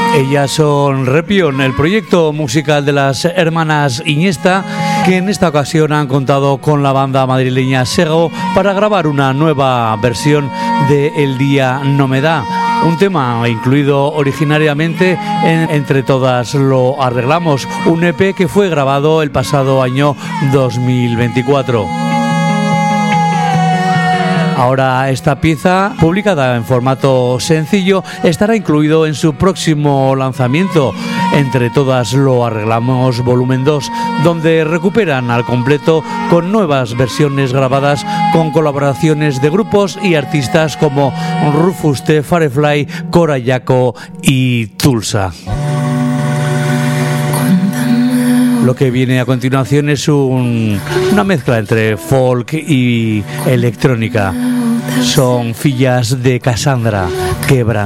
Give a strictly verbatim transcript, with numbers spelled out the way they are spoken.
Ellas son Repión, el proyecto musical de las hermanas Iniesta, que en esta ocasión han contado con la banda madrileña Sego para grabar una nueva versión de El día no me da, un tema incluido originariamente en Entre todas lo arreglamos, un E P que fue grabado el pasado año dos mil veinticuatro. Ahora esta pieza, publicada en formato sencillo, estará incluido en su próximo lanzamiento, Entre todas lo arreglamos volumen dos, donde recuperan al completo con nuevas versiones grabadas con colaboraciones de grupos y artistas como Rufus T, Firefly, Cora Yaco y Tulsa. Lo que viene a continuación es un, una mezcla entre folk y electrónica. Son Fillas de Cassandra, Quebranto.